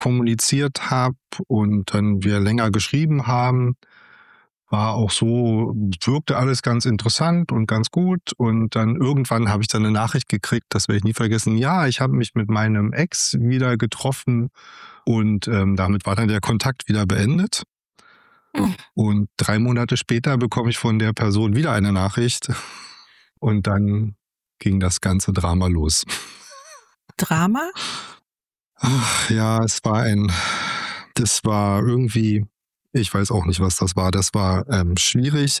kommuniziert habe und dann wir länger geschrieben haben, war auch so, wirkte alles ganz interessant und ganz gut. Und dann irgendwann habe ich dann eine Nachricht gekriegt, das werde ich nie vergessen. Ja, ich habe mich mit meinem Ex wieder getroffen und damit war dann der Kontakt wieder beendet. Und 3 Monate später bekomme ich von der Person wieder eine Nachricht und dann ging das ganze Drama los. Drama? Ach, ja, das war irgendwie, ich weiß auch nicht, was das war. Das war schwierig.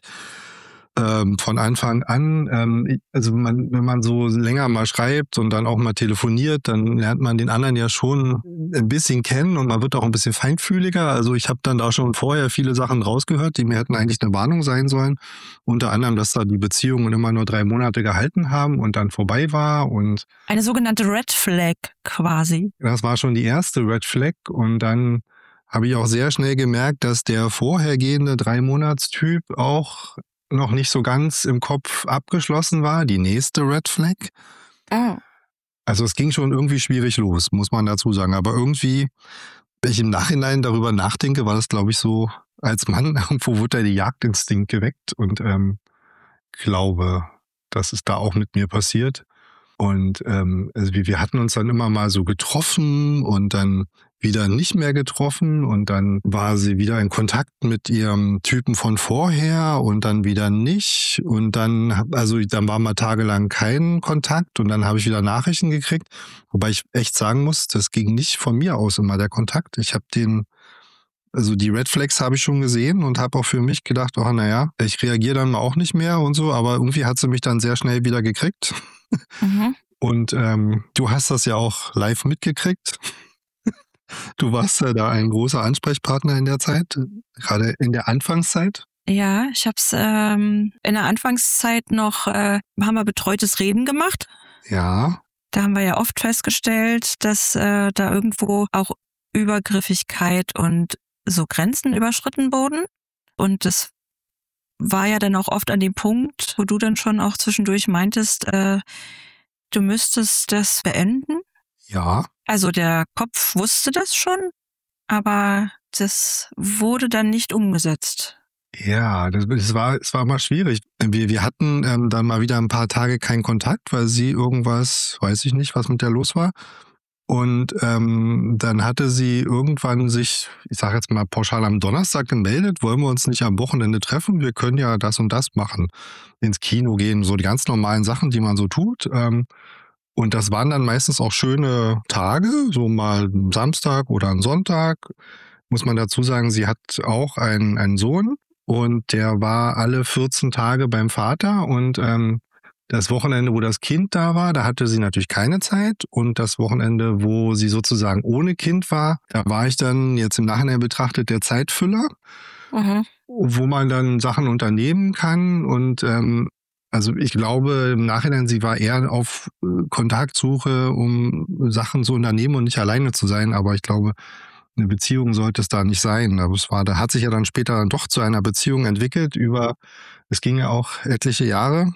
Von Anfang an, wenn man so länger mal schreibt und dann auch mal telefoniert, dann lernt man den anderen ja schon ein bisschen kennen und man wird auch ein bisschen feinfühliger. Also ich habe dann da schon vorher viele Sachen rausgehört, die mir hätten eigentlich eine Warnung sein sollen. Unter anderem, dass da die Beziehungen immer nur 3 Monate gehalten haben und dann vorbei war. Und eine sogenannte Red Flag quasi. Das war schon die erste Red Flag und dann habe ich auch sehr schnell gemerkt, dass der vorhergehende 3-Monats-Typ auch noch nicht so ganz im Kopf abgeschlossen war, die nächste Red Flag. Also es ging schon irgendwie schwierig los, muss man dazu sagen. Aber irgendwie, wenn ich im Nachhinein darüber nachdenke, war das, glaube ich, so, als Mann, irgendwo wurde da der Jagdinstinkt geweckt und glaube, das ist da auch mit mir passiert. Und also wir hatten uns dann immer mal so getroffen und dann wieder nicht mehr getroffen und dann war sie wieder in Kontakt mit ihrem Typen von vorher und dann wieder nicht und dann war mal tagelang kein Kontakt und dann habe ich wieder Nachrichten gekriegt, wobei ich echt sagen muss, das ging nicht von mir aus immer der Kontakt. Ich habe die Red Flags habe ich schon gesehen und habe auch für mich gedacht, oh naja, ich reagiere dann auch nicht mehr und so, aber irgendwie hat sie mich dann sehr schnell wieder gekriegt. Und du hast das ja auch live mitgekriegt. Du warst ja da ein großer Ansprechpartner in der Zeit, gerade in der Anfangszeit. Ja, ich habe es in der Anfangszeit noch, haben wir betreutes Reden gemacht. Ja. Da haben wir ja oft festgestellt, dass da irgendwo auch Übergriffigkeit und so Grenzen überschritten wurden. Und das war ja dann auch oft an dem Punkt, wo du dann schon auch zwischendurch meintest, du müsstest das beenden. Ja. Also der Kopf wusste das schon, aber das wurde dann nicht umgesetzt. Ja, es war mal schwierig. Wir hatten dann mal wieder ein paar Tage keinen Kontakt, weil sie irgendwas, weiß ich nicht, was mit der los war. Und dann hatte sie irgendwann sich, ich sage jetzt mal pauschal am Donnerstag gemeldet, wollen wir uns nicht am Wochenende treffen, wir können ja das und das machen, ins Kino gehen, so die ganz normalen Sachen, die man so tut. Und das waren dann meistens auch schöne Tage, so mal ein Samstag oder ein Sonntag. Muss man dazu sagen, sie hat auch einen Sohn und der war alle 14 Tage beim Vater und das Wochenende, wo das Kind da war, da hatte sie natürlich keine Zeit und das Wochenende, wo sie sozusagen ohne Kind war, da war ich dann jetzt im Nachhinein betrachtet der Zeitfüller, wo man dann Sachen unternehmen kann und also ich glaube im Nachhinein, sie war eher auf Kontaktsuche, um Sachen zu unternehmen und nicht alleine zu sein, aber ich glaube, eine Beziehung sollte es da nicht sein. Aber da hat sich ja dann später dann doch zu einer Beziehung entwickelt es ging ja auch etliche Jahre.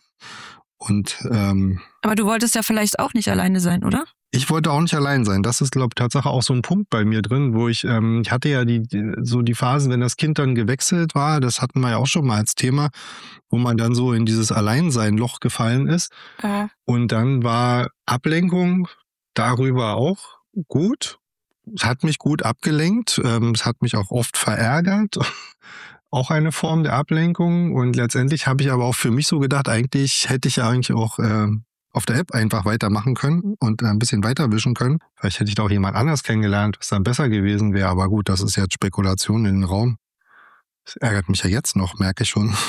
Und aber du wolltest ja vielleicht auch nicht alleine sein, oder? Ich wollte auch nicht allein sein. Das ist, glaube ich, Tatsache auch so ein Punkt bei mir drin, wo ich hatte ja die Phase, wenn das Kind dann gewechselt war, das hatten wir ja auch schon mal als Thema, wo man dann so in dieses Alleinsein-Loch gefallen ist. Und dann war Ablenkung darüber auch gut. Es hat mich gut abgelenkt. Es hat mich auch oft verärgert. Auch eine Form der Ablenkung. Und letztendlich habe ich aber auch für mich so gedacht, eigentlich hätte ich ja eigentlich auch auf der App einfach weitermachen können und ein bisschen weiterwischen können. Vielleicht hätte ich da auch jemand anders kennengelernt, was dann besser gewesen wäre. Aber gut, das ist jetzt Spekulation in den Raum. Das ärgert mich ja jetzt noch, merke ich schon.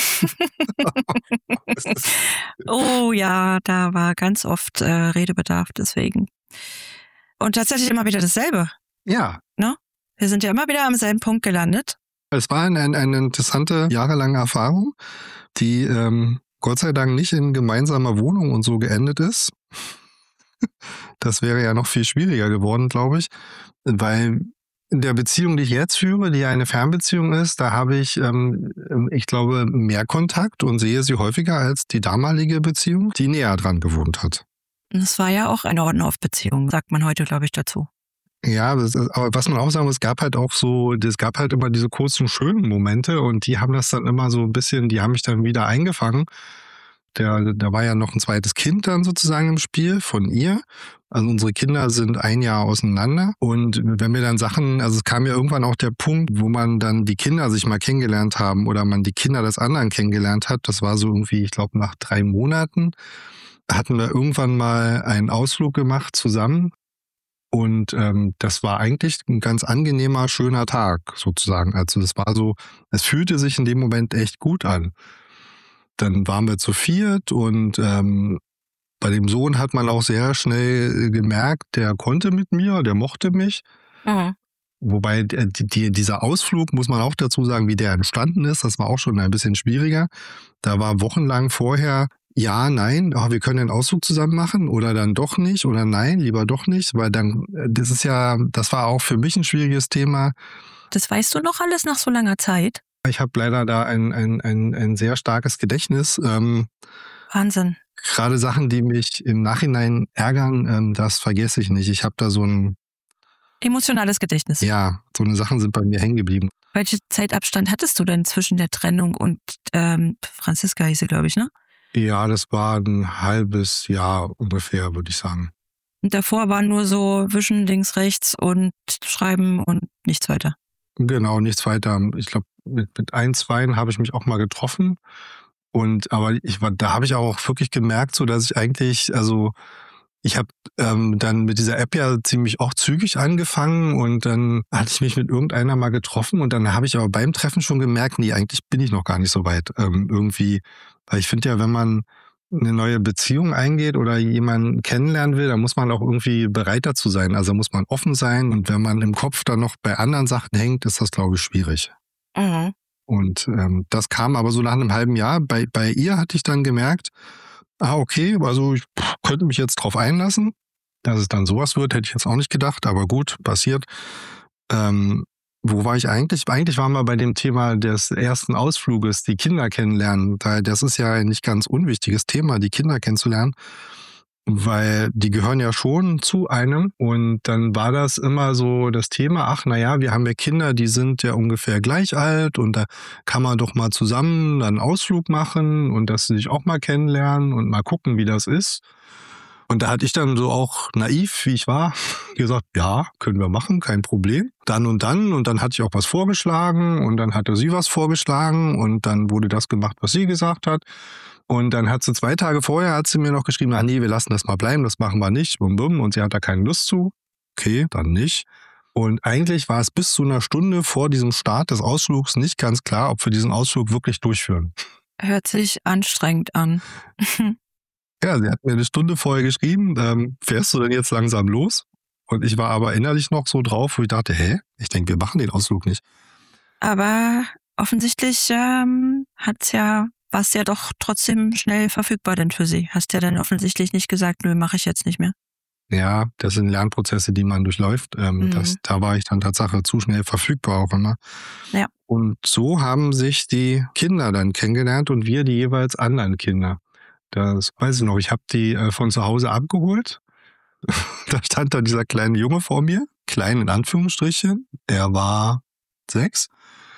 Oh ja, da war ganz oft Redebedarf deswegen. Und tatsächlich immer wieder dasselbe. Ja. Ne? Wir sind ja immer wieder am selben Punkt gelandet. Es war eine interessante, jahrelange Erfahrung, die Gott sei Dank nicht in gemeinsamer Wohnung und so geendet ist. Das wäre ja noch viel schwieriger geworden, glaube ich, weil in der Beziehung, die ich jetzt führe, die ja eine Fernbeziehung ist, da habe ich, ich glaube, mehr Kontakt und sehe sie häufiger als die damalige Beziehung, die näher dran gewohnt hat. Das war ja auch eine On-Off-Beziehung, sagt man heute, glaube ich, dazu. Ja, aber was man auch sagen muss, es gab halt immer diese kurzen, schönen Momente und die haben das dann immer so ein bisschen, die haben mich dann wieder eingefangen. Da war ja noch ein zweites Kind dann sozusagen im Spiel von ihr. Also unsere Kinder sind 1 Jahr auseinander und wenn wir dann Sachen, also es kam ja irgendwann auch der Punkt, wo man dann die Kinder sich mal kennengelernt haben oder man die Kinder des anderen kennengelernt hat. Das war so irgendwie, ich glaube, nach 3 Monaten hatten wir irgendwann mal einen Ausflug gemacht zusammen. Und das war eigentlich ein ganz angenehmer, schöner Tag sozusagen. Also das war so, es fühlte sich in dem Moment echt gut an. Dann waren wir zu viert und bei dem Sohn hat man auch sehr schnell gemerkt, der konnte mit mir, der mochte mich. Mhm. Wobei dieser Ausflug, muss man auch dazu sagen, wie der entstanden ist, das war auch schon ein bisschen schwieriger. Da war wochenlang vorher, ja, nein, wir können den Ausflug zusammen machen oder dann doch nicht oder nein, lieber doch nicht, weil dann, das war auch für mich ein schwieriges Thema. Das weißt du noch alles nach so langer Zeit? Ich habe leider da ein sehr starkes Gedächtnis. Wahnsinn. Gerade Sachen, die mich im Nachhinein ärgern, das vergesse ich nicht. Ich habe da Emotionales Gedächtnis. ja, so eine Sachen sind bei mir hängen geblieben. Welchen Zeitabstand hattest du denn zwischen der Trennung und Franziska hieß sie, glaube ich, ne? Ja, das war ein halbes Jahr ungefähr, würde ich sagen. Und davor war nur so wischen links, rechts und schreiben und nichts weiter. Genau, nichts weiter. Ich glaube, mit 1, 2 habe ich mich auch mal getroffen. Aber da habe ich auch wirklich gemerkt, so dass ich eigentlich, also ich habe dann mit dieser App ja ziemlich auch zügig angefangen und dann hatte ich mich mit irgendeiner mal getroffen und dann habe ich aber beim Treffen schon gemerkt, nee, eigentlich bin ich noch gar nicht so weit. Irgendwie, weil ich finde ja, wenn man eine neue Beziehung eingeht oder jemanden kennenlernen will, dann muss man auch irgendwie bereit dazu sein. Also muss man offen sein und wenn man im Kopf dann noch bei anderen Sachen hängt, ist das, glaube ich, schwierig. Mhm. Und das kam aber so nach einem halben Jahr. Bei ihr hatte ich dann gemerkt, okay, also ich könnte mich jetzt drauf einlassen. Dass es dann sowas wird, hätte ich jetzt auch nicht gedacht, aber gut, passiert. Wo war ich eigentlich? Eigentlich waren wir bei dem Thema des ersten Ausfluges, die Kinder kennenlernen. Das ist ja ein nicht ganz unwichtiges Thema, die Kinder kennenzulernen, weil die gehören ja schon zu einem. Und dann war das immer so das Thema, ach naja, wir haben ja Kinder, die sind ja ungefähr gleich alt und da kann man doch mal zusammen einen Ausflug machen und dass sie sich auch mal kennenlernen und mal gucken, wie das ist. Und da hatte ich dann so auch naiv, wie ich war, gesagt, ja, können wir machen, kein Problem. Dann. Und dann hatte ich auch was vorgeschlagen und dann hatte sie was vorgeschlagen und dann wurde das gemacht, was sie gesagt hat. Und dann hat sie 2 Tage vorher, hat sie mir noch geschrieben, nee, wir lassen das mal bleiben, das machen wir nicht, bum bum. Und sie hat da keine Lust zu. Okay, dann nicht. Und eigentlich war es bis zu einer Stunde vor diesem Start des Ausflugs nicht ganz klar, ob wir diesen Ausflug wirklich durchführen. Hört sich anstrengend an. Ja, sie hat mir 1 Stunde vorher geschrieben, fährst du denn jetzt langsam los? Und ich war aber innerlich noch so drauf, wo ich dachte, ich denke, wir machen den Ausflug nicht. Aber offensichtlich war's ja doch trotzdem schnell verfügbar denn für sie. Hast ja dann offensichtlich nicht gesagt, nö, mache ich jetzt nicht mehr. Ja, das sind Lernprozesse, die man durchläuft. Da war ich dann Tatsache zu schnell verfügbar auch immer. Ja. Und so haben sich die Kinder dann kennengelernt und wir die jeweils anderen Kinder. Das weiß ich noch, ich habe die von zu Hause abgeholt. Da stand dann dieser kleine Junge vor mir, klein in Anführungsstrichen. Er war 6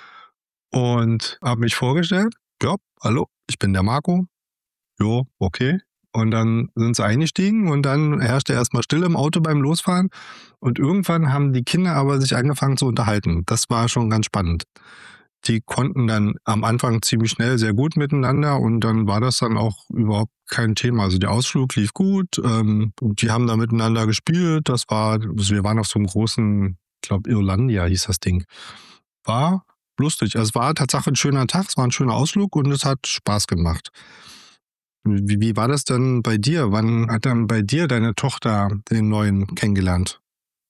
und habe mich vorgestellt. Ja, hallo, ich bin der Marco. Jo, okay. Und dann sind sie eingestiegen und dann herrschte erstmal Stille im Auto beim Losfahren. Und irgendwann haben die Kinder aber sich angefangen zu unterhalten. Das war schon ganz spannend. Die konnten dann am Anfang ziemlich schnell sehr gut miteinander und dann war das dann auch überhaupt kein Thema. Also der Ausflug lief gut, die haben da miteinander gespielt. Wir waren auf so einem großen, ich glaube Irlandia hieß das Ding. War lustig. Also es war tatsächlich ein schöner Tag, es war ein schöner Ausflug und es hat Spaß gemacht. Wie war das denn bei dir? Wann hat dann bei dir deine Tochter den Neuen kennengelernt?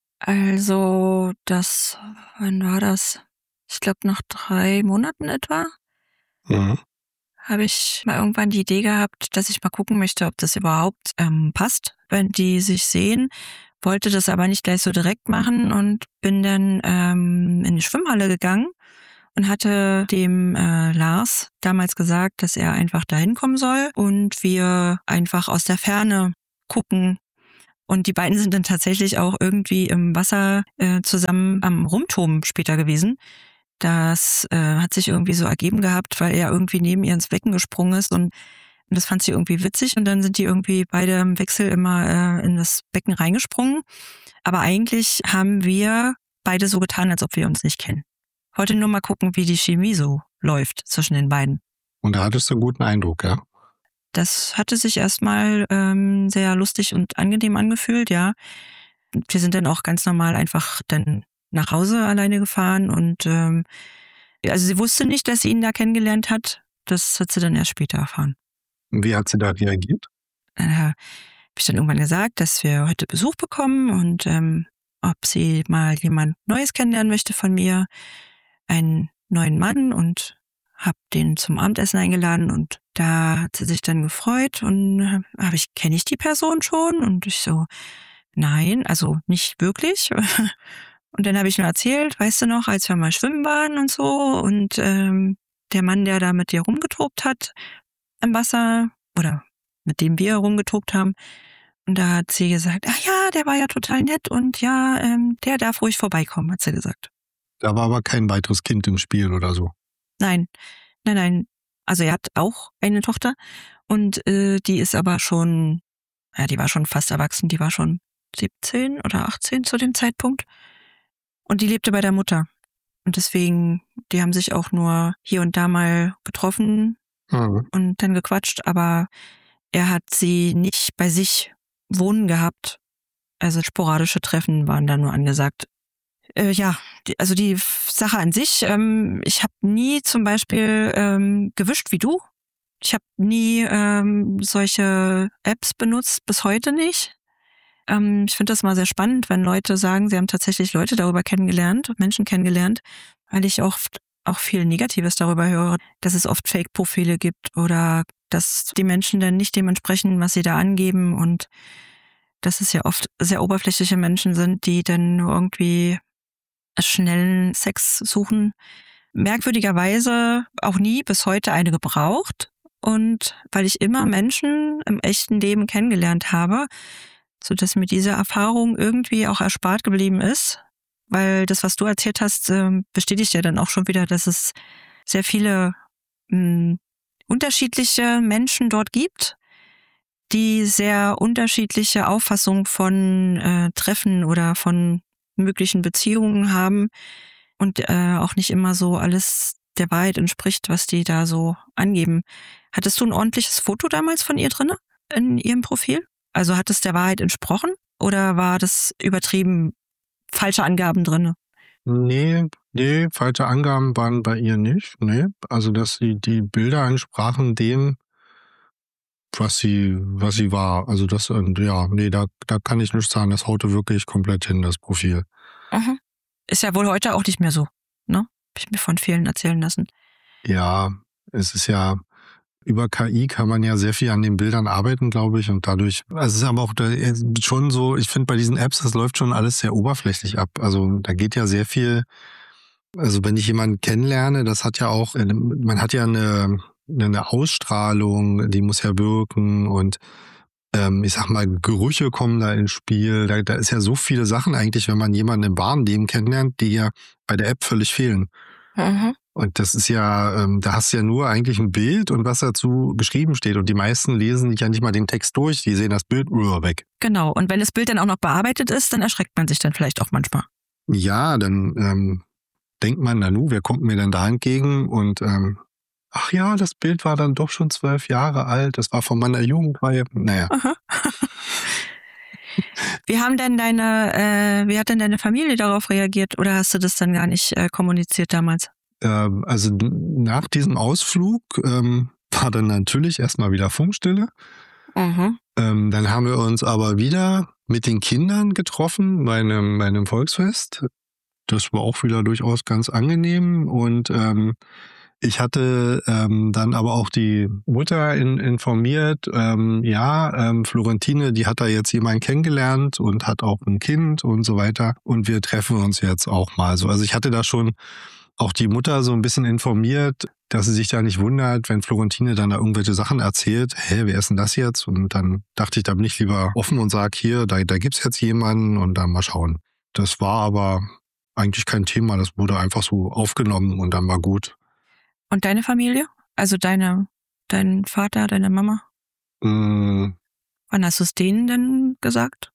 Also, wann war das? Ich glaube, nach 3 Monaten etwa Mhm. habe ich mal irgendwann die Idee gehabt, dass ich mal gucken möchte, ob das überhaupt passt, wenn die sich sehen. Wollte das aber nicht gleich so direkt machen und bin dann in die Schwimmhalle gegangen und hatte dem Lars damals gesagt, dass er einfach dahin kommen soll und wir einfach aus der Ferne gucken, Und die beiden sind dann tatsächlich auch irgendwie im Wasser zusammen am Rumtoben später gewesen. Das hat sich irgendwie so ergeben gehabt, weil er irgendwie neben ihr ins Becken gesprungen ist und das fand sie irgendwie witzig und dann sind die irgendwie beide im Wechsel immer in das Becken reingesprungen. Aber eigentlich haben wir beide so getan, als ob wir uns nicht kennen. Heute nur mal gucken, wie die Chemie so läuft zwischen den beiden. Und da hattest du einen guten Eindruck, ja? Das hatte sich erstmal sehr lustig und angenehm angefühlt, ja. Wir sind dann auch ganz normal einfach dann nach Hause alleine gefahren und also sie wusste nicht, dass sie ihn da kennengelernt hat. Das hat sie dann erst später erfahren. Und wie hat sie da reagiert? Habe ich dann irgendwann gesagt, dass wir heute Besuch bekommen und ob sie mal jemand Neues kennenlernen möchte von mir, einen neuen Mann, und habe den zum Abendessen eingeladen und da hat sie sich dann gefreut und kenne ich die Person schon? Und ich so, nein, also nicht wirklich. Und dann habe ich nur erzählt, weißt du noch, als wir mal schwimmen waren und so und der Mann, der da mit dir rumgetobt hat im Wasser oder mit dem wir rumgetobt haben. Und da hat sie gesagt, ach ja, der war ja total nett und ja, der darf ruhig vorbeikommen, hat sie gesagt. Da war aber kein weiteres Kind im Spiel oder so. Nein. Also er hat auch eine Tochter und die ist aber schon, ja, die war schon fast erwachsen, die war schon 17 oder 18 zu dem Zeitpunkt. Und die lebte bei der Mutter. Und deswegen, die haben sich auch nur hier und da mal getroffen und dann gequatscht, aber er hat sie nicht bei sich wohnen gehabt. Also sporadische Treffen waren da nur angesagt. Also die Sache an sich, ich habe nie zum Beispiel gewischt wie du. Ich habe nie solche Apps benutzt, bis heute nicht. Ich finde das mal sehr spannend, wenn Leute sagen, sie haben tatsächlich Leute darüber kennengelernt, Menschen kennengelernt, weil ich oft auch viel Negatives darüber höre, dass es oft Fake-Profile gibt oder dass die Menschen dann nicht dem entsprechen, was sie da angeben und dass es ja oft sehr oberflächliche Menschen sind, die dann nur irgendwie schnellen Sex suchen. Merkwürdigerweise auch nie bis heute eine gebraucht. Und weil ich immer Menschen im echten Leben kennengelernt habe, sodass mir diese Erfahrung irgendwie auch erspart geblieben ist. Weil das, was du erzählt hast, bestätigt ja dann auch schon wieder, dass es sehr viele unterschiedliche Menschen dort gibt, die sehr unterschiedliche Auffassungen von Treffen oder von möglichen Beziehungen haben und auch nicht immer so alles der Wahrheit entspricht, was die da so angeben. Hattest du ein ordentliches Foto damals von ihr drin in ihrem Profil? Also hat es der Wahrheit entsprochen oder war das übertrieben falsche Angaben drin? Nee, falsche Angaben waren bei ihr nicht. Nee, also dass die Bilder entsprachen dem, was sie war. Also das, da kann ich nicht sagen, das haute wirklich komplett hin, das Profil. Mhm. Ist ja wohl heute auch nicht mehr so, ne? Hab ich mir von vielen erzählen lassen. Ja, es ist ja, über KI kann man ja sehr viel an den Bildern arbeiten, glaube ich, und dadurch, also es ist aber auch schon so, ich finde bei diesen Apps, das läuft schon alles sehr oberflächlich ab. Also da geht ja sehr viel, also wenn ich jemanden kennenlerne, das hat ja auch, man hat ja eine Ausstrahlung, die muss ja wirken und ich sag mal, Gerüche kommen da ins Spiel. Da ist ja so viele Sachen eigentlich, wenn man jemanden im wahren Leben kennenlernt, die ja bei der App völlig fehlen. Mhm. Und das ist ja, da hast du ja nur eigentlich ein Bild und was dazu geschrieben steht. Und die meisten lesen ja nicht mal den Text durch, die sehen das Bild weg. Genau, und wenn das Bild dann auch noch bearbeitet ist, dann erschreckt man sich dann vielleicht auch manchmal. Ja, dann denkt man, Nanu, wer kommt mir denn da entgegen? Und ach ja, das Bild war dann doch schon 12 Jahre alt. Das war von meiner Jugendreihe. Naja. Wie hat denn deine Familie darauf reagiert? Oder hast du das dann gar nicht kommuniziert damals? Also nach diesem Ausflug war dann natürlich erstmal wieder Funkstille. Mhm. Dann haben wir uns aber wieder mit den Kindern getroffen bei einem Volksfest. Das war auch wieder durchaus ganz angenehm und ich hatte dann aber auch die Mutter informiert, Florentine, die hat da jetzt jemanden kennengelernt und hat auch ein Kind und so weiter und wir treffen uns jetzt auch mal so. Also ich hatte da schon auch die Mutter so ein bisschen informiert, dass sie sich da nicht wundert, wenn Florentine dann da irgendwelche Sachen erzählt. Hä, wer ist denn das jetzt? Und dann dachte ich, da bin ich lieber offen und sage, hier, da gibt's jetzt jemanden und dann mal schauen. Das war aber eigentlich kein Thema. Das wurde einfach so aufgenommen und dann war gut. Und deine Familie? Also dein Vater, deine Mama? Wann hast du es denen denn gesagt?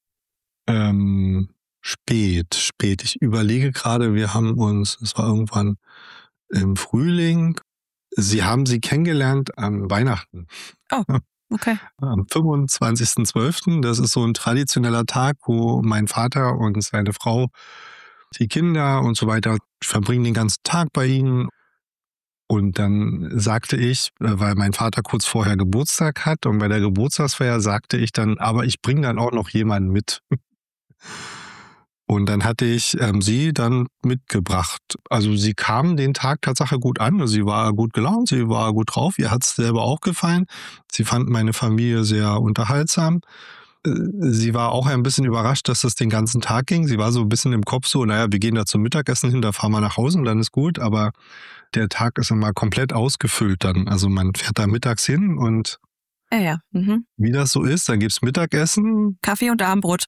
Spät. Ich überlege gerade, es war irgendwann im Frühling. Sie haben sie kennengelernt an Weihnachten. Oh, okay. Am 25.12. Das ist so ein traditioneller Tag, wo mein Vater und seine Frau, die Kinder und so weiter, verbringen den ganzen Tag bei ihnen. Und dann sagte ich, weil mein Vater kurz vorher Geburtstag hat und bei der Geburtstagsfeier sagte ich dann, aber ich bringe dann auch noch jemanden mit. Und dann hatte ich sie dann mitgebracht. Also sie kam den Tag Tatsache gut an. Sie war gut gelaunt, sie war gut drauf. Ihr hat es selber auch gefallen. Sie fand meine Familie sehr unterhaltsam. Sie war auch ein bisschen überrascht, dass das den ganzen Tag ging. Sie war so ein bisschen im Kopf so, naja, wir gehen da zum Mittagessen hin, da fahren wir nach Hause und dann ist gut. Aber der Tag ist immer komplett ausgefüllt dann. Also man fährt da mittags hin und Ja. Mhm. wie das so ist, dann gibt's Mittagessen. Kaffee und Abendbrot.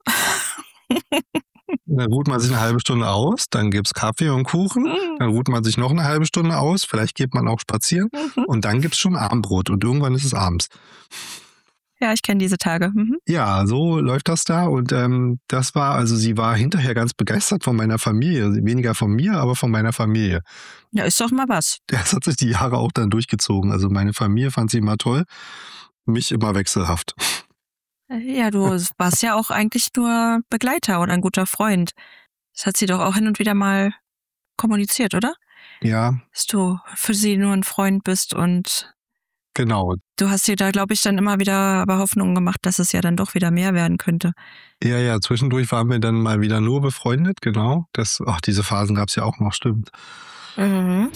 Dann ruht man sich eine halbe Stunde aus, dann gibt's Kaffee und Kuchen, dann ruht man sich noch eine halbe Stunde aus, vielleicht geht man auch spazieren und dann gibt's schon Abendbrot und irgendwann ist es abends. Ja, ich kenne diese Tage. Mhm. Ja, so läuft das da und sie war hinterher ganz begeistert von meiner Familie, weniger von mir, aber von meiner Familie. Ja, ist doch mal was. Das hat sich die Jahre auch dann durchgezogen, also meine Familie fand sie immer toll, mich immer wechselhaft. Ja, du warst ja auch eigentlich nur Begleiter oder ein guter Freund. Das hat sie doch auch hin und wieder mal kommuniziert, oder? Ja, Dass du für sie nur ein Freund bist und genau. du hast dir da, glaube ich, dann immer wieder aber Hoffnungen gemacht, dass es ja dann doch wieder mehr werden könnte. Ja, zwischendurch waren wir dann mal wieder nur befreundet, genau. Diese Phasen gab's ja auch noch, stimmt. Mhm.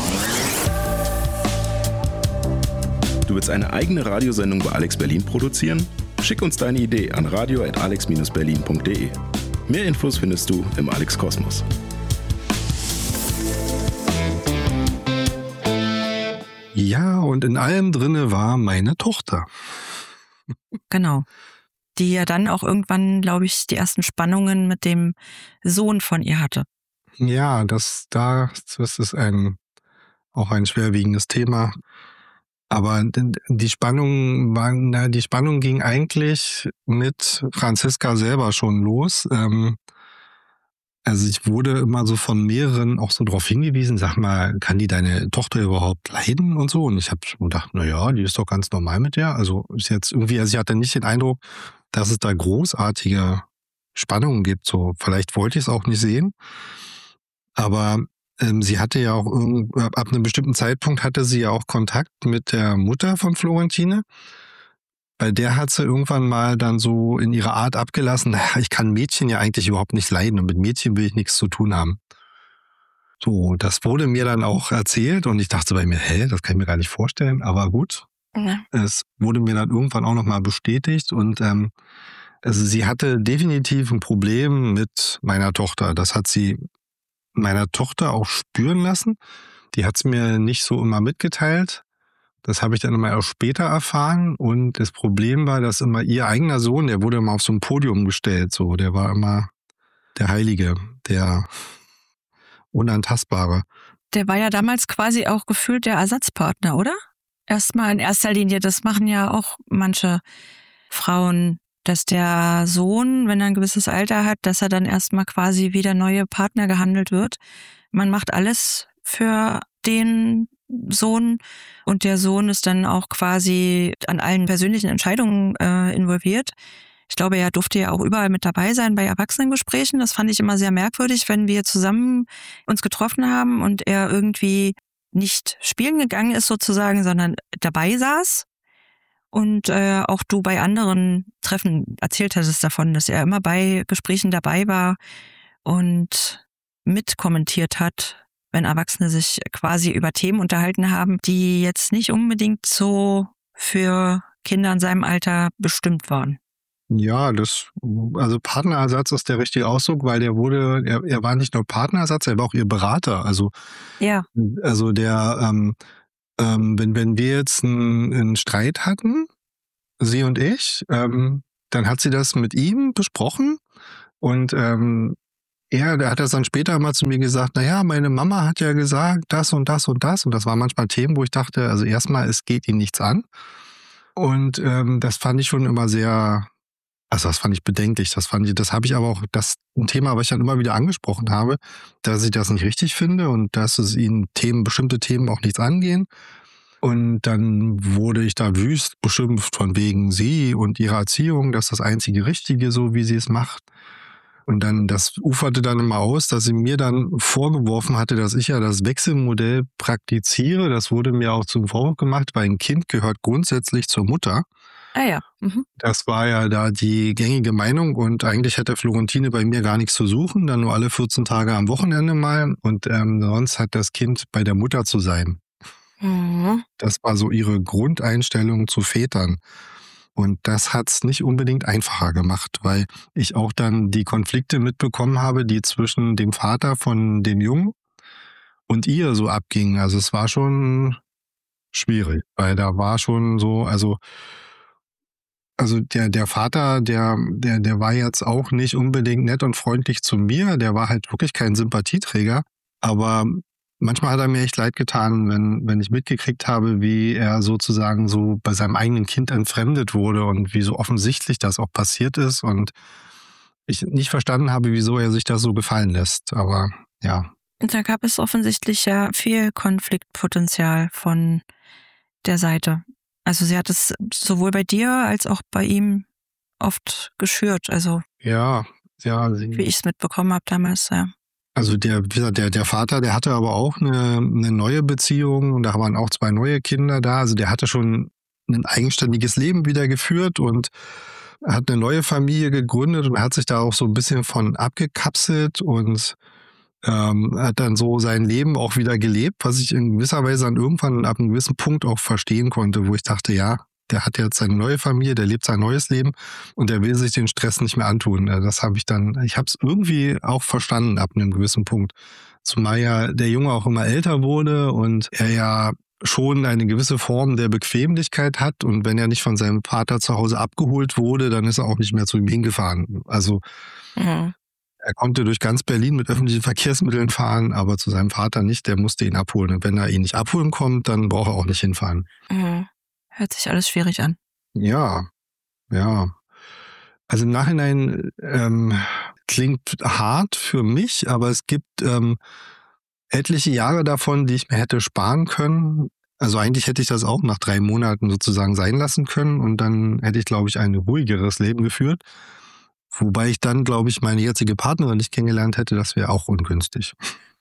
Du willst eine eigene Radiosendung bei Alex Berlin produzieren? Schick uns deine Idee an radio@alex-berlin.de. Mehr Infos findest du im Alex Kosmos. Ja, und in allem drinne war meine Tochter. Genau. Die ja dann auch irgendwann, glaube ich, die ersten Spannungen mit dem Sohn von ihr hatte. Ja, das ist auch ein schwerwiegendes Thema. Aber die Spannung ging eigentlich mit Franziska selber schon los. Also ich wurde immer so von mehreren auch so darauf hingewiesen, sag mal, kann die deine Tochter überhaupt leiden und so? Und ich habe gedacht, naja, die ist doch ganz normal mit der. Also ist jetzt irgendwie, also ich hatte nicht den Eindruck, dass es da großartige Spannungen gibt. So, vielleicht wollte ich es auch nicht sehen. Aber sie hatte ja auch ab einem bestimmten Zeitpunkt hatte sie ja auch Kontakt mit der Mutter von Florentine. Bei der hat sie irgendwann mal dann so in ihrer Art abgelassen, ich kann Mädchen ja eigentlich überhaupt nicht leiden und mit Mädchen will ich nichts zu tun haben. So, das wurde mir dann auch erzählt und ich dachte bei mir, das kann ich mir gar nicht vorstellen, aber gut. Ja. Es wurde mir dann irgendwann auch nochmal bestätigt und also sie hatte definitiv ein Problem mit meiner Tochter. Das hat sie meiner Tochter auch spüren lassen. Die hat es mir nicht so immer mitgeteilt. Das habe ich dann immer erst später erfahren. Und das Problem war, dass immer ihr eigener Sohn, der wurde immer auf so ein Podium gestellt. So, der war immer der Heilige, der Unantastbare. Der war ja damals quasi auch gefühlt der Ersatzpartner, oder? Erstmal in erster Linie, das machen ja auch manche Frauen, dass der Sohn, wenn er ein gewisses Alter hat, dass er dann erstmal quasi wie der neue Partner gehandelt wird. Man macht alles für den Sohn und der Sohn ist dann auch quasi an allen persönlichen Entscheidungen involviert. Ich glaube, er durfte ja auch überall mit dabei sein bei Erwachsenengesprächen. Das fand ich immer sehr merkwürdig, wenn wir zusammen uns getroffen haben und er irgendwie nicht spielen gegangen ist sozusagen, sondern dabei saß. Und auch du bei anderen Treffen erzählt hattest davon, dass er immer bei Gesprächen dabei war und mitkommentiert hat, wenn Erwachsene sich quasi über Themen unterhalten haben, die jetzt nicht unbedingt so für Kinder in seinem Alter bestimmt waren. Ja, also Partnerersatz ist der richtige Ausdruck, weil er war nicht nur Partnerersatz, er war auch ihr Berater. Also Ja. der, wenn wir jetzt einen Streit hatten, sie und ich, dann hat sie das mit ihm besprochen und der hat das dann später mal zu mir gesagt, naja, meine Mama hat ja gesagt, das und das und das. Und das waren manchmal Themen, wo ich dachte, also erstmal, es geht ihn nichts an. Und das fand ich schon immer das fand ich bedenklich. Das habe ich aber auch, ein Thema, was ich dann immer wieder angesprochen habe, dass ich das nicht richtig finde und dass es ihn bestimmte Themen auch nichts angehen. Und dann wurde ich da wüst beschimpft von wegen sie und ihrer Erziehung, das ist das einzige Richtige, so wie sie es macht. Und dann, das uferte dann immer aus, dass sie mir dann vorgeworfen hatte, dass ich ja das Wechselmodell praktiziere. Das wurde mir auch zum Vorwurf gemacht, weil ein Kind gehört grundsätzlich zur Mutter. Ah ja. Mhm. Das war ja da die gängige Meinung und eigentlich hätte Florentine bei mir gar nichts zu suchen, dann nur alle 14 Tage am Wochenende mal und sonst hat das Kind bei der Mutter zu sein. Mhm. Das war so ihre Grundeinstellung zu Vätern. Und das hat's nicht unbedingt einfacher gemacht, weil ich auch dann die Konflikte mitbekommen habe, die zwischen dem Vater von dem Jungen und ihr so abgingen. Also es war schon schwierig, weil da war schon so, also der Vater, der war jetzt auch nicht unbedingt nett und freundlich zu mir, der war halt wirklich kein Sympathieträger, aber manchmal hat er mir echt leid getan, wenn ich mitgekriegt habe, wie er sozusagen so bei seinem eigenen Kind entfremdet wurde und wie so offensichtlich das auch passiert ist und ich nicht verstanden habe, wieso er sich das so gefallen lässt. Aber ja. Und da gab es offensichtlich ja viel Konfliktpotenzial von der Seite. Also sie hat es sowohl bei dir als auch bei ihm oft geschürt. Also Ja. wie ich es mitbekommen habe damals, ja. Also der Vater, der hatte aber auch eine neue Beziehung und da waren auch 2 neue Kinder da. Also der hatte schon ein eigenständiges Leben wieder geführt und hat eine neue Familie gegründet und hat sich da auch so ein bisschen von abgekapselt und hat dann so sein Leben auch wieder gelebt, was ich in gewisser Weise dann irgendwann ab einem gewissen Punkt auch verstehen konnte, wo ich dachte, ja, der hat jetzt seine neue Familie, der lebt sein neues Leben und der will sich den Stress nicht mehr antun. Ich habe es irgendwie auch verstanden ab einem gewissen Punkt. Zumal ja der Junge auch immer älter wurde und er ja schon eine gewisse Form der Bequemlichkeit hat und wenn er nicht von seinem Vater zu Hause abgeholt wurde, dann ist er auch nicht mehr zu ihm hingefahren. Also er konnte durch ganz Berlin mit öffentlichen Verkehrsmitteln fahren, aber zu seinem Vater nicht, der musste ihn abholen. Und wenn er ihn nicht abholen kommt, dann braucht er auch nicht hinfahren. Mhm. Hört sich alles schwierig an. Ja. Also im Nachhinein klingt hart für mich, aber es gibt etliche Jahre davon, die ich mir hätte sparen können. Also eigentlich hätte ich das auch nach 3 Monaten sozusagen sein lassen können und dann hätte ich, glaube ich, ein ruhigeres Leben geführt. Wobei ich dann, glaube ich, meine jetzige Partnerin nicht kennengelernt hätte, das wäre auch ungünstig.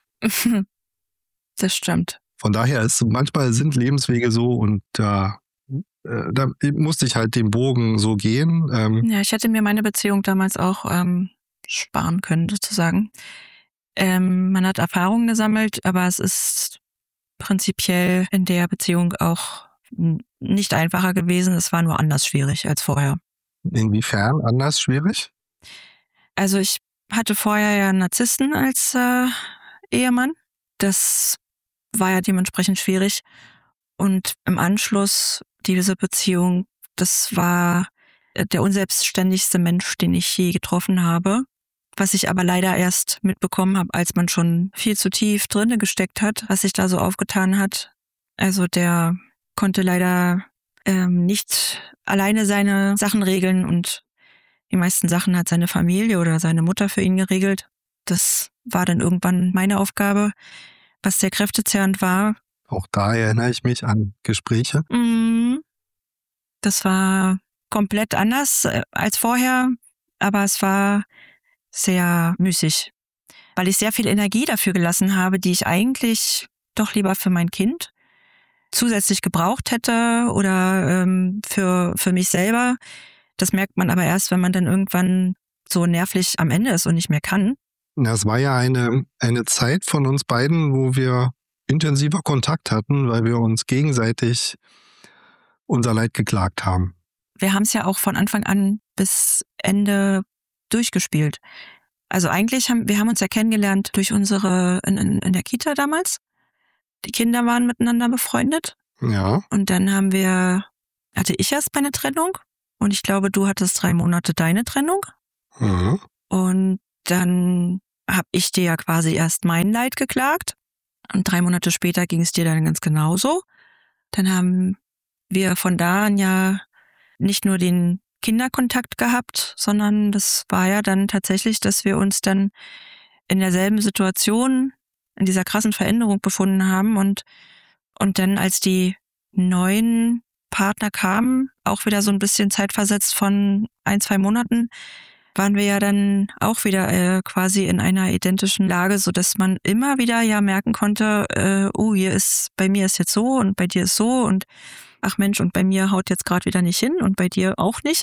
Das stimmt. Von daher manchmal sind Lebenswege so und da musste ich halt den Bogen so gehen. Ja, ich hätte mir meine Beziehung damals auch sparen können, sozusagen. Man hat Erfahrungen gesammelt, aber es ist prinzipiell in der Beziehung auch nicht einfacher gewesen. Es war nur anders schwierig als vorher. Inwiefern anders schwierig? Also ich hatte vorher ja einen Narzissten als Ehemann. Das war ja dementsprechend schwierig. Und im Anschluss diese Beziehung, das war der unselbstständigste Mensch, den ich je getroffen habe. Was ich aber leider erst mitbekommen habe, als man schon viel zu tief drinne gesteckt hat, was sich da so aufgetan hat. Also der konnte leider nicht alleine seine Sachen regeln und die meisten Sachen hat seine Familie oder seine Mutter für ihn geregelt. Das war dann irgendwann meine Aufgabe, was sehr kräftezehrend war. Auch da erinnere ich mich an Gespräche. Das war komplett anders als vorher, aber es war sehr müßig, weil ich sehr viel Energie dafür gelassen habe, die ich eigentlich doch lieber für mein Kind zusätzlich gebraucht hätte oder für mich selber. Das merkt man aber erst, wenn man dann irgendwann so nervlich am Ende ist und nicht mehr kann. Das war ja eine Zeit von uns beiden, wo wir intensiver Kontakt hatten, weil wir uns gegenseitig unser Leid geklagt haben. wir haben es ja auch von Anfang an bis Ende durchgespielt. Also eigentlich wir haben uns ja kennengelernt durch unsere, in der Kita damals. Die Kinder waren miteinander befreundet. Ja. Und dann hatte ich erst meine Trennung. Und ich glaube, du hattest 3 Monate deine Trennung. Mhm. Und dann habe ich dir ja quasi erst mein Leid geklagt. Und 3 Monate später ging es dir dann ganz genauso. Dann haben wir von da an ja nicht nur den Kinderkontakt gehabt, sondern das war ja dann tatsächlich, dass wir uns dann in derselben Situation, in dieser krassen Veränderung befunden haben und dann, als die neuen Partner kamen, auch wieder so ein bisschen zeitversetzt von 1, 2 Monaten, waren wir ja dann auch wieder quasi in einer identischen Lage, so dass man immer wieder ja merken konnte, bei mir ist jetzt so und bei dir ist so und ach Mensch, und bei mir haut jetzt gerade wieder nicht hin und bei dir auch nicht.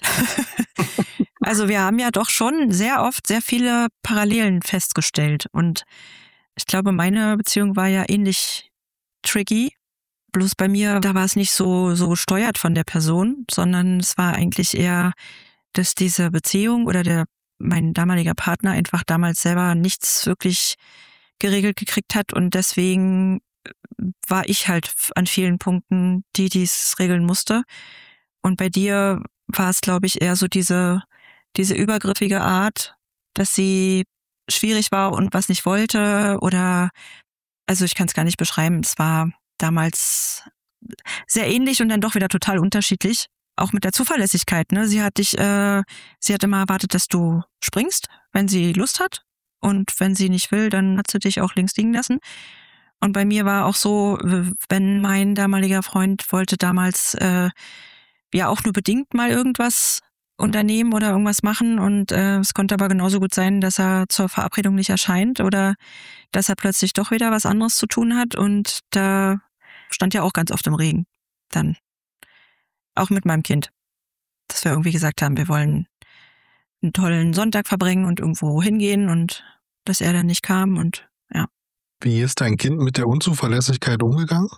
Also wir haben ja doch schon sehr oft sehr viele Parallelen festgestellt und ich glaube, meine Beziehung war ja ähnlich tricky. Bloß bei mir, da war es nicht so gesteuert von der Person, sondern es war eigentlich eher, dass diese Beziehung oder mein damaliger Partner einfach damals selber nichts wirklich geregelt gekriegt hat und deswegen war ich halt an vielen Punkten, die dies regeln musste. Und bei dir war es, glaube ich, eher so diese übergriffige Art, dass sie schwierig war und was nicht wollte oder, also ich kann es gar nicht beschreiben. Es war damals sehr ähnlich und dann doch wieder total unterschiedlich. Auch mit der Zuverlässigkeit, ne? Sie hat immer erwartet, dass du springst, wenn sie Lust hat. Und wenn sie nicht will, dann hat sie dich auch links liegen lassen. Und bei mir war auch so, wenn mein damaliger Freund wollte damals ja auch nur bedingt mal irgendwas unternehmen oder irgendwas machen und es konnte aber genauso gut sein, dass er zur Verabredung nicht erscheint oder dass er plötzlich doch wieder was anderes zu tun hat und da stand ja auch ganz oft im Regen dann. Auch mit meinem Kind. Dass wir irgendwie gesagt haben, wir wollen einen tollen Sonntag verbringen und irgendwo hingehen und dass er dann nicht kam und ja. Wie ist dein Kind mit der Unzuverlässigkeit umgegangen?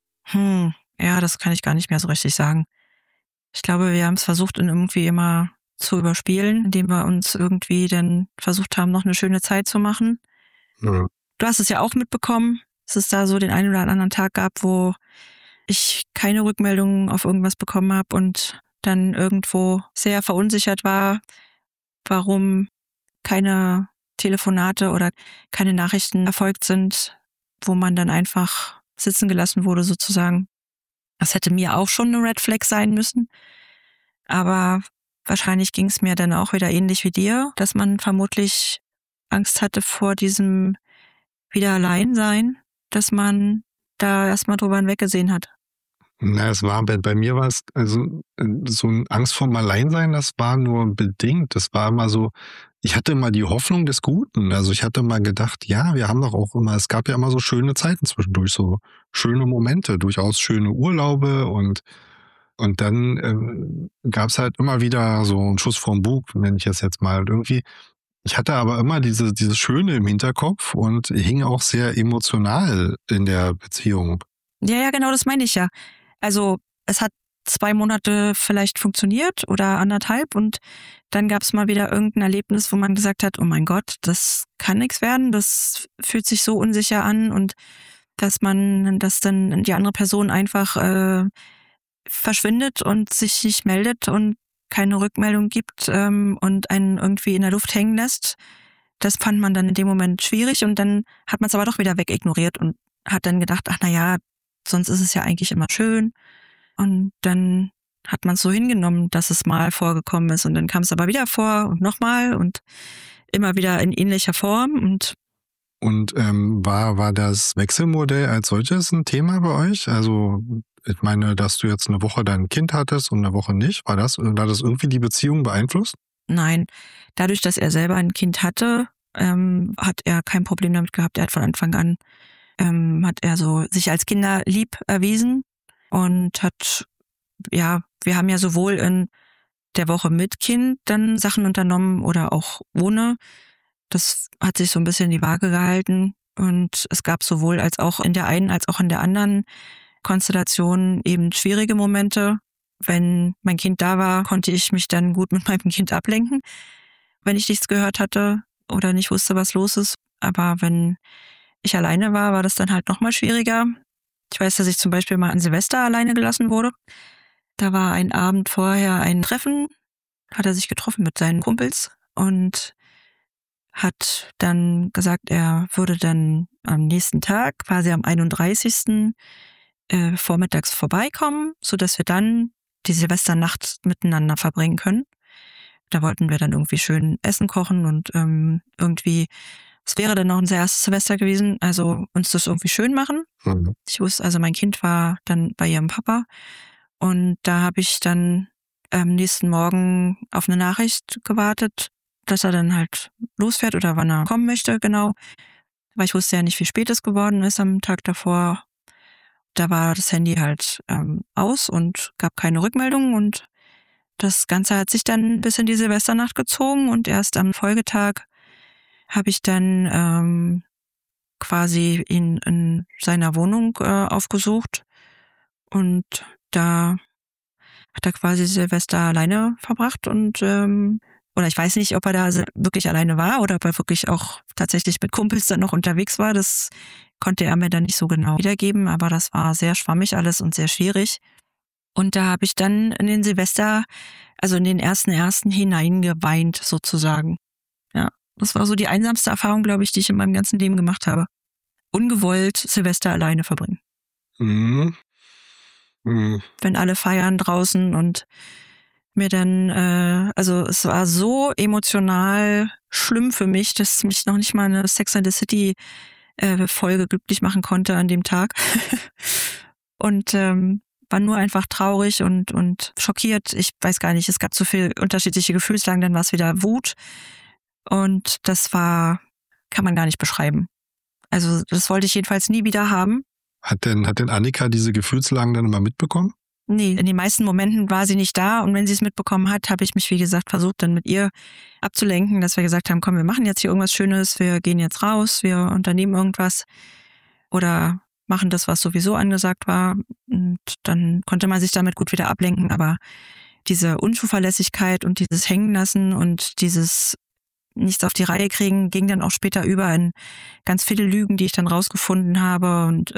Ja, das kann ich gar nicht mehr so richtig sagen. Ich glaube, wir haben es versucht, ihn irgendwie immer zu überspielen, indem wir uns irgendwie dann versucht haben, noch eine schöne Zeit zu machen. Ja. Du hast es ja auch mitbekommen, dass es da so den einen oder anderen Tag gab, wo ich keine Rückmeldungen auf irgendwas bekommen habe und dann irgendwo sehr verunsichert war, warum keine Telefonate oder keine Nachrichten erfolgt sind, wo man dann einfach sitzen gelassen wurde sozusagen. Das hätte mir auch schon eine Red Flag sein müssen. Aber wahrscheinlich ging es mir dann auch wieder ähnlich wie dir, dass man vermutlich Angst hatte vor diesem wieder allein sein, dass man da erstmal drüber hinweggesehen hat. Na, bei mir war es, also so eine Angst vorm Alleinsein, das war nur bedingt. Das war immer so, ich hatte immer die Hoffnung des Guten. Also ich hatte mal gedacht, ja, wir haben doch auch immer, es gab ja immer so schöne Zeiten zwischendurch, so schöne Momente, durchaus schöne Urlaube und dann gab es halt immer wieder so einen Schuss vorm Bug, nenne ich es jetzt mal. Und irgendwie, ich hatte aber immer dieses Schöne im Hinterkopf und hing auch sehr emotional in der Beziehung. Ja, genau, das meine ich ja. Also es hat 2 Monate vielleicht funktioniert oder 1,5 und dann gab es mal wieder irgendein Erlebnis, wo man gesagt hat, oh mein Gott, das kann nichts werden, das fühlt sich so unsicher an und dass dann die andere Person einfach verschwindet und sich nicht meldet und keine Rückmeldung gibt und einen irgendwie in der Luft hängen lässt. Das fand man dann in dem Moment schwierig und dann hat man es aber doch wieder wegignoriert und hat dann gedacht, ach naja, sonst ist es ja eigentlich immer schön. Und dann hat man es so hingenommen, dass es mal vorgekommen ist und dann kam es aber wieder vor und nochmal und immer wieder in ähnlicher Form Und war das Wechselmodell als solches ein Thema bei euch? Also ich meine, dass du jetzt eine Woche dein Kind hattest und eine Woche nicht, war das irgendwie die Beziehung beeinflusst? Nein, dadurch, dass er selber ein Kind hatte, hat er kein Problem damit gehabt. Er hat von Anfang an hat er so sich als kinderlieb erwiesen und wir haben ja sowohl in der Woche mit Kind dann Sachen unternommen oder auch ohne. Das hat sich so ein bisschen die Waage gehalten und es gab sowohl als auch in der einen als auch in der anderen Konstellation eben schwierige Momente. wenn mein Kind da war, konnte ich mich dann gut mit meinem Kind ablenken, wenn ich nichts gehört hatte oder nicht wusste, was los ist. Aber wenn ich alleine war, war das dann halt nochmal schwieriger. Ich weiß, dass ich zum Beispiel mal an Silvester alleine gelassen wurde. Da war ein Abend vorher ein Treffen, hat er sich getroffen mit seinen Kumpels und hat dann gesagt, er würde dann am nächsten Tag, quasi am 31. Vormittags vorbeikommen, sodass wir dann die Silvesternacht miteinander verbringen können. Da wollten wir dann irgendwie schön Essen kochen und irgendwie, es wäre dann noch unser erstes Silvester gewesen, also uns das irgendwie schön machen. Mhm. Ich wusste, also mein Kind war dann bei ihrem Papa und da habe ich dann am nächsten Morgen auf eine Nachricht gewartet, dass er dann halt losfährt oder wann er kommen möchte, genau. Weil ich wusste ja nicht, wie spät es geworden ist am Tag davor. Da war das Handy halt aus und gab keine Rückmeldung und das Ganze hat sich dann bis in die Silvesternacht gezogen und erst am Folgetag habe ich dann quasi ihn in seiner Wohnung aufgesucht und da hat er quasi Silvester alleine verbracht und oder ich weiß nicht, ob er da wirklich alleine war oder ob er wirklich auch tatsächlich mit Kumpels dann noch unterwegs war. Das konnte er mir dann nicht so genau wiedergeben, aber das war sehr schwammig alles und sehr schwierig. Und da habe ich dann in den Silvester, also in den ersten hineingeweint sozusagen. Ja, das war so die einsamste Erfahrung, glaube ich, die ich in meinem ganzen Leben gemacht habe. Ungewollt Silvester alleine verbringen. Mhm. Mhm. Wenn alle feiern draußen und mir dann, also es war so emotional schlimm für mich, dass mich noch nicht mal eine Sex and the City Folge glücklich machen konnte an dem Tag. Und war nur einfach traurig und schockiert. Ich weiß gar nicht, es gab so viele unterschiedliche Gefühlslagen, dann war es wieder Wut. Und das kann man gar nicht beschreiben. Also das wollte ich jedenfalls nie wieder haben. Hat denn Annika diese Gefühlslagen dann immer mitbekommen? Nee, in den meisten Momenten war sie nicht da und wenn sie es mitbekommen hat, habe ich mich, wie gesagt, versucht dann mit ihr abzulenken, dass wir gesagt haben, komm, wir machen jetzt hier irgendwas Schönes, wir gehen jetzt raus, wir unternehmen irgendwas oder machen das, was sowieso angesagt war und dann konnte man sich damit gut wieder ablenken, aber diese Unzuverlässigkeit und dieses Hängenlassen und dieses nichts auf die Reihe kriegen, ging dann auch später über in ganz viele Lügen, die ich dann rausgefunden habe und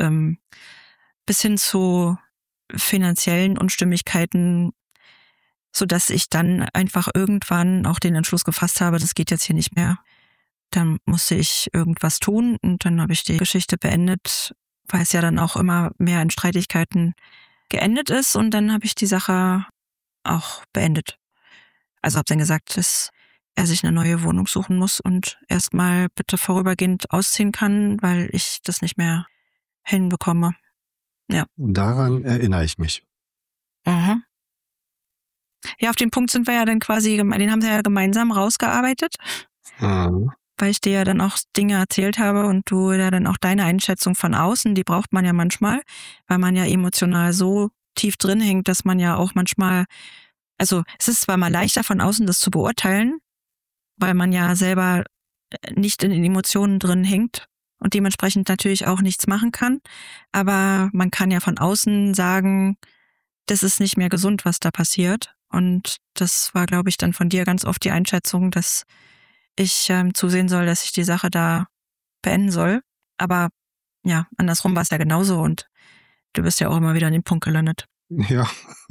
bis hin zu finanziellen Unstimmigkeiten, sodass ich dann einfach irgendwann auch den Entschluss gefasst habe, das geht jetzt hier nicht mehr. Dann musste ich irgendwas tun und dann habe ich die Geschichte beendet, weil es ja dann auch immer mehr in Streitigkeiten geendet ist und dann habe ich die Sache auch beendet. Also habe dann gesagt, dass er sich eine neue Wohnung suchen muss und erstmal bitte vorübergehend ausziehen kann, weil ich das nicht mehr hinbekomme. Ja. Daran erinnere ich mich. Mhm. Ja, auf den Punkt sind wir ja dann quasi, den haben sie ja gemeinsam rausgearbeitet, Mhm. weil ich dir ja dann auch Dinge erzählt habe und du ja dann auch deine Einschätzung von außen, die braucht man ja manchmal, weil man ja emotional so tief drin hängt, dass man ja auch manchmal, also es ist zwar mal leichter von außen das zu beurteilen, weil man ja selber nicht in den Emotionen drin hängt und dementsprechend natürlich auch nichts machen kann. Aber man kann ja von außen sagen, das ist nicht mehr gesund, was da passiert. Und das war, glaube ich, dann von dir ganz oft die Einschätzung, dass ich zusehen soll, dass ich die Sache da beenden soll. Aber ja, andersrum war es ja genauso und du bist ja auch immer wieder an den Punkt gelandet. Ja,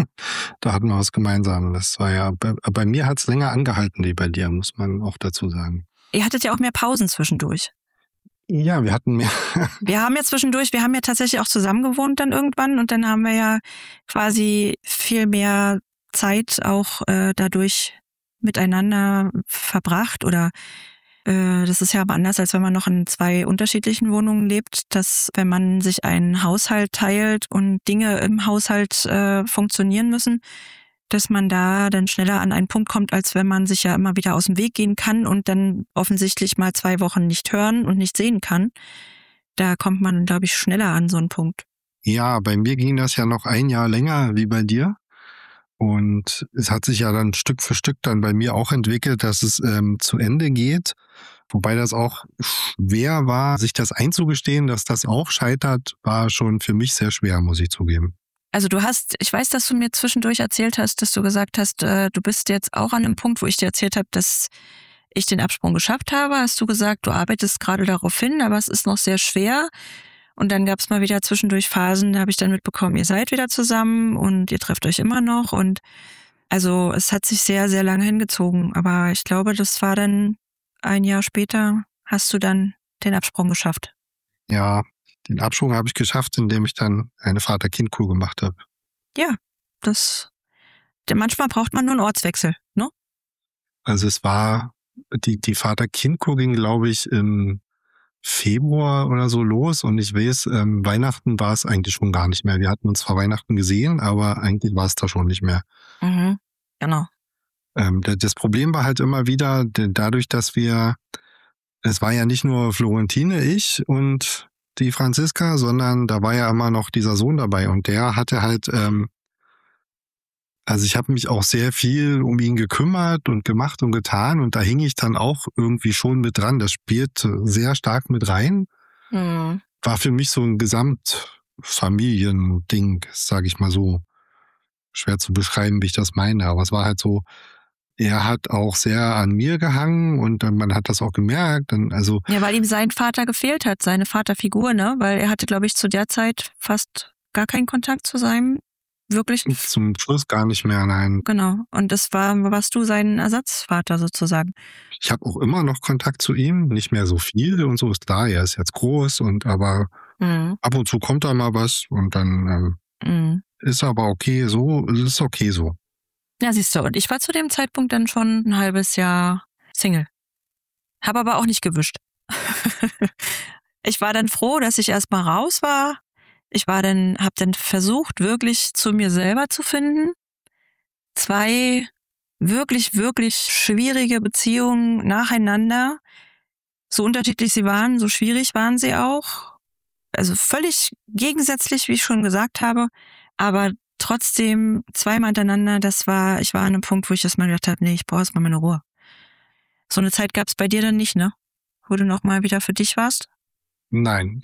da hatten wir was gemeinsam. Das war ja, bei mir hat es länger angehalten, wie bei dir, muss man auch dazu sagen. Ihr hattet ja auch mehr Pausen zwischendurch. Ja, wir hatten mehr. Wir haben ja zwischendurch, wir haben ja tatsächlich auch zusammen gewohnt dann irgendwann und dann haben wir ja quasi viel mehr Zeit auch dadurch miteinander verbracht oder das ist ja aber anders, als wenn man noch in 2 unterschiedlichen Wohnungen lebt, dass wenn man sich einen Haushalt teilt und Dinge im Haushalt funktionieren müssen, dass man da dann schneller an einen Punkt kommt, als wenn man sich ja immer wieder aus dem Weg gehen kann und dann offensichtlich mal 2 Wochen nicht hören und nicht sehen kann. Da kommt man, glaube ich, schneller an so einen Punkt. Ja, bei mir ging das ja noch ein Jahr länger wie bei dir. Und es hat sich ja dann Stück für Stück dann bei mir auch entwickelt, dass es zu Ende geht. Wobei das auch schwer war, sich das einzugestehen, dass das auch scheitert, war schon für mich sehr schwer, muss ich zugeben. Also ich weiß, dass du mir zwischendurch erzählt hast, dass du gesagt hast, du bist jetzt auch an einem Punkt, wo ich dir erzählt habe, dass ich den Absprung geschafft habe. Hast du gesagt, du arbeitest gerade darauf hin, aber es ist noch sehr schwer. Und dann gab es mal wieder zwischendurch Phasen, da habe ich dann mitbekommen, ihr seid wieder zusammen und ihr trefft euch immer noch. Und also es hat sich sehr, sehr lange hingezogen. Aber ich glaube, das war dann ein Jahr später, hast du dann den Absprung geschafft. Ja, den Absprung habe ich geschafft, indem ich dann eine Vater-Kind-Kur gemacht habe. Ja, manchmal braucht man nur einen Ortswechsel, ne? Also es war, die Vater-Kind-Kur ging, glaube ich, im Februar oder so los und ich weiß, Weihnachten war es eigentlich schon gar nicht mehr. Wir hatten uns zwar Weihnachten gesehen, aber eigentlich war es da schon nicht mehr. Mhm, genau. Das Problem war halt immer wieder, dadurch, dass es war ja nicht nur Florentine, ich und die Franziska, sondern da war ja immer noch dieser Sohn dabei und der hatte halt, also ich habe mich auch sehr viel um ihn gekümmert und gemacht und getan und da hing ich dann auch irgendwie schon mit dran. Das spielt sehr stark mit rein. Mhm. War für mich so ein Gesamtfamiliending, sage ich mal so. Schwer zu beschreiben, wie ich das meine, aber es war halt so, er hat auch sehr an mir gehangen und man hat das auch gemerkt. Also ja, weil ihm sein Vater gefehlt hat, seine Vaterfigur, ne? Weil er hatte, glaube ich, zu der Zeit fast gar keinen Kontakt zu seinem wirklichen... Zum Schluss gar nicht mehr, nein. Genau. Und warst du sein Ersatzvater sozusagen. Ich habe auch immer noch Kontakt zu ihm, nicht mehr so viel und so ist klar, er ist jetzt groß aber ab und zu kommt da mal was und dann ist aber okay so, es ist okay so. Ja, siehst du, und ich war zu dem Zeitpunkt dann schon ein halbes Jahr Single. Hab aber auch nicht gewischt. Ich war dann froh, dass ich erstmal raus war. Hab dann versucht, wirklich zu mir selber zu finden. 2 wirklich, wirklich schwierige Beziehungen nacheinander. So unterschiedlich sie waren, so schwierig waren sie auch. Also völlig gegensätzlich, wie ich schon gesagt habe. Aber trotzdem 2-mal hintereinander, ich war an einem Punkt, wo ich erstmal gedacht habe, nee, ich brauche erstmal meine Ruhe. So eine Zeit gab es bei dir dann nicht, ne? Wo du nochmal wieder für dich warst? Nein.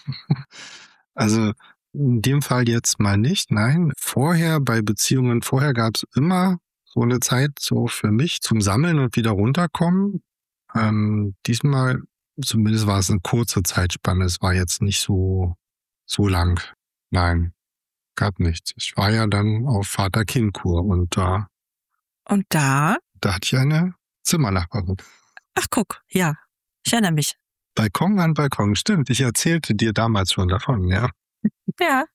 Also in dem Fall jetzt mal nicht, nein. Bei Beziehungen gab es immer so eine Zeit so für mich zum Sammeln und wieder runterkommen. Diesmal, zumindest war es eine kurze Zeitspanne, es war jetzt nicht so lang. Nein, gab nichts. Ich war ja dann auf Vater-Kind-Kur und da hatte ich eine Zimmernachbarin. Ach guck, ja, ich erinnere mich. Balkon an Balkon, stimmt. Ich erzählte dir damals schon davon, ja. Ja.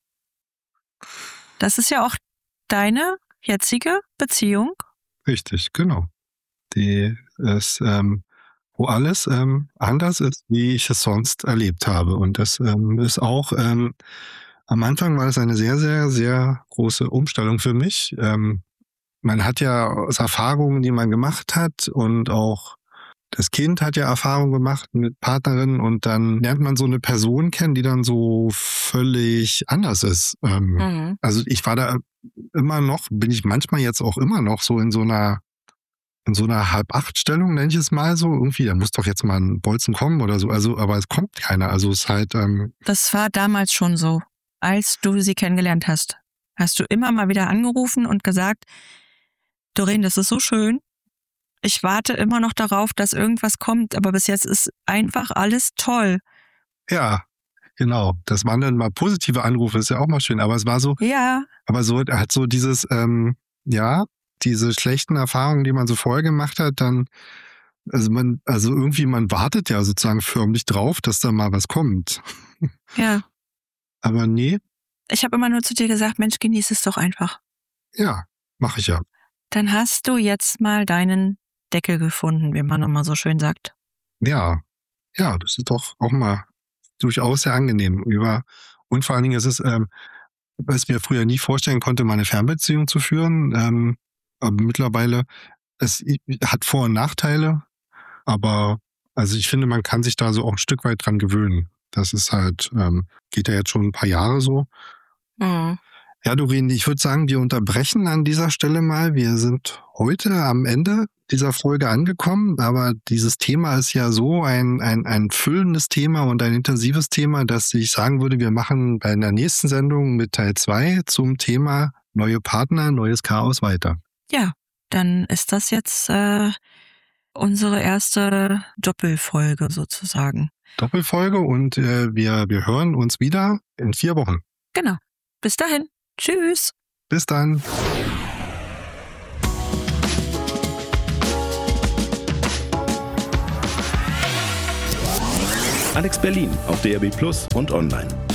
Das ist ja auch deine jetzige Beziehung. Richtig, genau. Die ist, wo alles anders ist, wie ich es sonst erlebt habe. Und das ist auch, am Anfang war es eine sehr, sehr, sehr große Umstellung für mich. Man hat ja aus Erfahrungen, die man gemacht hat und auch das Kind hat ja Erfahrung gemacht mit Partnerinnen und dann lernt man so eine Person kennen, die dann so völlig anders ist. Also ich war da bin ich manchmal jetzt auch immer noch so in so einer Halb-8-Stellung, nenne ich es mal so. Irgendwie, da muss doch jetzt mal ein Bolzen kommen oder so. Also, aber es kommt keiner. Also es ist halt. Das war damals schon so. Als du sie kennengelernt hast, hast du immer mal wieder angerufen und gesagt, Doreen, das ist so schön. Ich warte immer noch darauf, dass irgendwas kommt, aber bis jetzt ist einfach alles toll. Ja, genau. Das waren dann mal positive Anrufe, ist ja auch mal schön, aber es war so. Ja. Aber so hat so dieses, diese schlechten Erfahrungen, die man so vorher gemacht hat, dann, man wartet ja sozusagen förmlich drauf, dass da mal was kommt. Ja. Aber nee. Ich habe immer nur zu dir gesagt, Mensch, genieß es doch einfach. Ja, mache ich ja. Dann hast du jetzt mal deinen Deckel gefunden, wie man immer so schön sagt. Ja, das ist doch auch mal durchaus sehr angenehm. Und vor allen Dingen ist es, was ich mir früher nie vorstellen konnte, mal eine Fernbeziehung zu führen. Aber mittlerweile, es hat Vor- und Nachteile, aber also ich finde, man kann sich da so auch ein Stück weit dran gewöhnen. Das ist halt, geht ja jetzt schon ein paar Jahre so. Mhm. Ja, Doreen, ich würde sagen, wir unterbrechen an dieser Stelle mal. Wir sind heute am Ende dieser Folge angekommen, aber dieses Thema ist ja so ein füllendes Thema und ein intensives Thema, dass ich sagen würde, wir machen bei der nächsten Sendung mit Teil 2 zum Thema neue Partner, neues Chaos weiter. Ja, dann ist das jetzt unsere erste Doppelfolge sozusagen. Doppelfolge und wir hören uns wieder in 4 Wochen. Genau. Bis dahin. Tschüss. Bis dann. Alex Berlin auf DRB Plus und online.